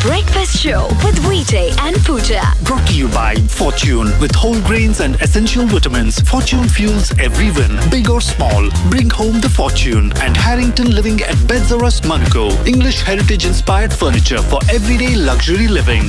Breakfast Show with VJ and Pooja. Brought to you by Fortune. With whole grains and essential vitamins, Fortune fuels every win, big or small. Bring home the fortune. And Harrington Living at Beds Monaco. English heritage-inspired furniture for everyday luxury living.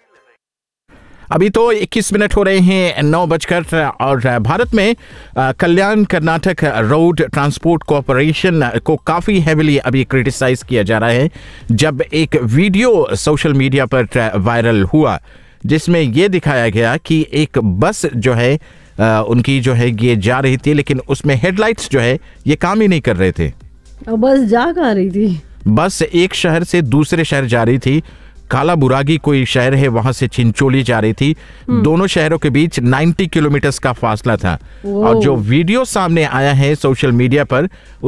अभी तो 21 minute हो रहे हैं 9 बजकर और भारत में कल्याण Karnataka road transport corporation को काफ़ी हेविली अभी क्रिटिसाइज किया जा रहा है जब एक वीडियो सोशल मीडिया पर वायरल हुआ जिसमें ये दिखाया गया कि एक बस जो है उनकी जो है ये जा रही थी लेकिन उसमें हेडलाइट्स जो है ये काम ही नहीं कर रहे थे। बस जा कहाँ रही थी? बस एक शहर से दूसरे शहर जा रही थी। काला बुरागी कोई शहर है वहां से चिंचोली जा रही थी। दोनों शहरों के बीच 90 किलोमीटर का फासला था और जो वीडियो सामने आया है सोशल मीडिया पर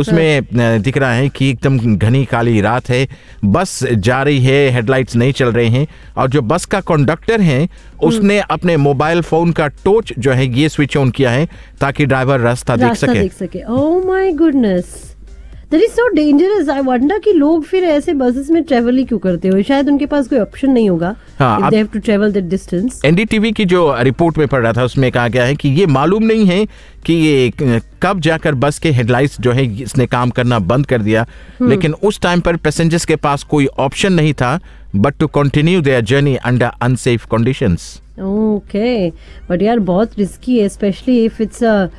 उसमें दिख रहा है कि एकदम घनी काली रात है, बस जा रही है, हेडलाइट्स नहीं चल रहे हैं और जो बस का कंडक्टर है उसने अपने मोबाइल फोन का टॉर्च जो है ये स्विच ऑन किया है ताकि ड्राइवर रास्ता देख सके। Oh my goodness, That is so dangerous. I wonder कि लोग फिर ऐसे बसेस में ट्रेवल ही क्यों करते हो? शायद उनके पास कोई ऑप्शन नहीं होगा if they have to travel that distance. NDTV की जो रिपोर्ट में पढ़ रहा था उसमें कहा गया है कि ये मालूम नहीं है कि ये कब जाकर बस के हेडलाइट्स जो है इसने काम करना बंद कर दिया लेकिन उस टाइम पर पैसेंजर्स के पास कोई ऑप्शन नहीं था but to continue their journey under unsafe conditions. Okay, but यार बहुत रिस्की है, स्पेशली इफ इट्स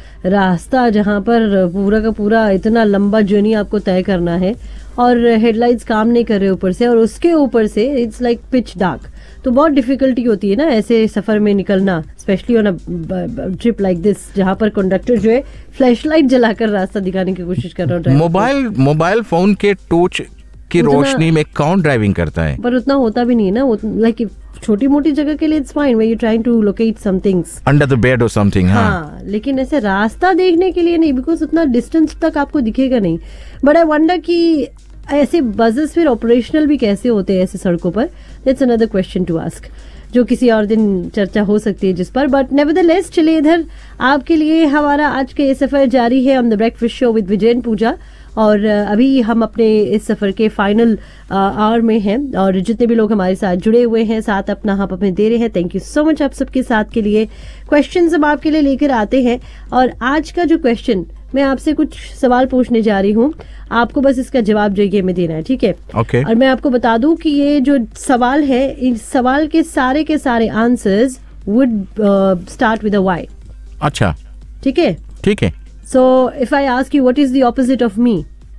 रास्ता जहाँ पर पूरा का पूरा इतना लंबा जर्नी आपको तय करना है और हेडलाइट्स काम नहीं कर रहे ऊपर से और उसके ऊपर से इट्स लाइक पिच डार्क, तो बहुत डिफिकल्टी होती है ना ऐसे सफर में निकलना, specially on a trip like this जहाँ पर कंडक्टर जो है फ्लैश लाइट जलाकर रास्ता दिखाने की कोशिश कर रहा है। मोबाइल फोन के टॉर्च की रोशनी में कौन ड्राइविंग करता है? पर उतना होता भी नहीं है ना, लाइक छोटी मोटी जगह के लिए it's fine when you trying to locate some things under the bed और समथिंग। हाँ, लेकिन ऐसे रास्ता देखने के लिए नहीं, बिकॉज उतना डिस्टेंस तक आपको दिखेगा नहीं। बट आई वंडर कि ऐसे बसेस फिर ऑपरेशनल भी कैसे होते हैं ऐसे सड़कों पर, that's another question to ask जो किसी और दिन चर्चा हो सकती है जिस पर। बट नेवरदलेस चलिए इधर आपके लिए हमारा आज का ये सफर जारी है on the breakfast show with Vijay and पूजा और अभी हम अपने इस सफर के फाइनल आवर में हैं और जितने भी लोग हमारे साथ जुड़े हुए हैं साथ अपना हम अपने दे रहे हैं, थैंक यू सो मच आप सबके साथ के लिए। क्वेश्चंस हम आपके लिए लेकर आते हैं और आज का जो क्वेश्चन मैं आपसे कुछ सवाल पूछने जा रही हूँ, आपको बस इसका जवाब जो ये में देना है, ठीक है? Okay. और मैं आपको बता दूं कि ये जो सवाल है इस सवाल के सारे answers would start with a Y. अच्छा, ठीक है? ठीक है। So if I ask you what is the opposite of me?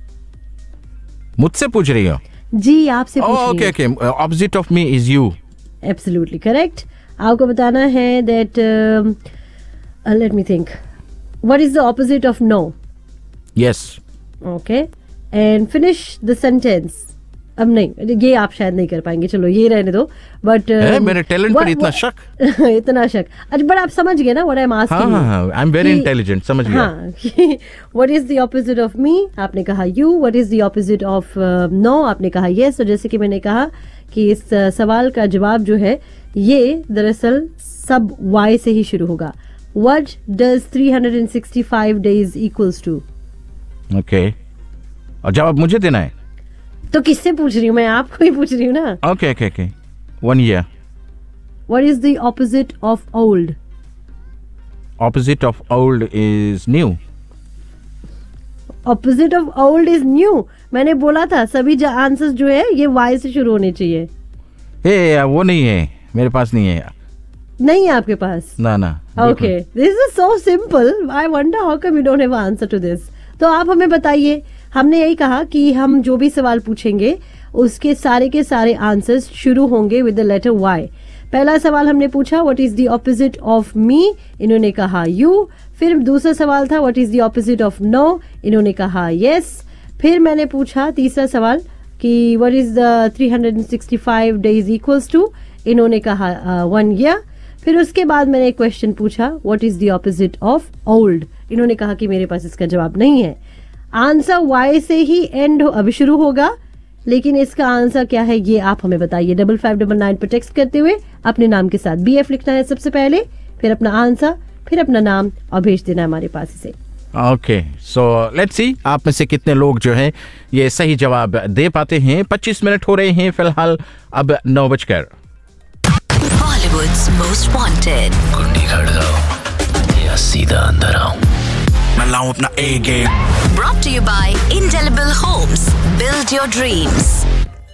मुझसे पूछ रही हो? जी, आपसे पूछ रही हूँ। Okay. Opposite of me is you. Absolutely correct. आपको बताना है that let me think. What is the opposite of no? Yes. Okay. And finish the sentence. अब नहीं, ये आप शायद नहीं कर पाएंगे, चलो ये रहने दो। बट मेरे टैलेंट पर इतना शक इतना शक। अच्छा, बट आप समझ गए ना व्हाट आई एम आस्किंग? हाँ, आई एम वेरी इंटेलिजेंट, समझ गया। What is the opposite of me? आपने कहा you. What is the opposite of no? आपने कहा यस। तो जैसे कि मैंने कहा कि इस सवाल का जवाब जो है ये दरअसल सब वाई से ही शुरू होगा। What does 365 days equals to? Okay, और जवाब मुझे देना है तो किससे पूछ रही हूँ मैं? आपको ही पूछ रही हूँ ना। Okay, 1 year. What is the opposite of old? Opposite of old is new. Opposite of old is new. मैंने बोला था सभी आंसर्स जो है ये Y से शुरू होने चाहिए। वो नहीं है मेरे पास, नहीं है। नहीं है आपके पास? ना। Okay, this is so simple. I wonder how come you don't have an answer to this. तो आप हमें बताइए, हमने यही कहा कि हम जो भी सवाल पूछेंगे उसके सारे के सारे आंसर्स शुरू होंगे विद द लेटर Y। पहला सवाल हमने पूछा what is the opposite of me, इन्होंने कहा यू। फिर दूसरा सवाल था what is the opposite of no, इन्होंने कहा यस। फिर मैंने पूछा तीसरा सवाल कि what is the 365 days equals to, इन्होंने कहा 1 year। फिर उसके बाद मैंने एक क्वेश्चन पूछा what is the opposite of old, इन्होंने कहा कि मेरे पास इसका जवाब नहीं है। आंसर वाई से ही एंड अभी शुरू होगा, लेकिन इसका आंसर क्या है ये आप हमें बताइए। 5599 पर टेक्स्ट करते हुए अपने नाम के साथ BF लिखना है सबसे पहले, फिर अपना आंसर, फिर अपना नाम और भेज देना हमारे पास इसे। ओके, सो लेट्स सी आप में से कितने लोग जो है ये सही जवाब दे पाते हैं। 25 मिनट हो रहे हैं फिलहाल, अब 9 बजकर। Bollywood's Most Wanted. कुंडी खड़काओ या सीधा अंदर आओ, मैं लाऊं अपना A game. Brought to you by Indelible Homes. Build your dreams.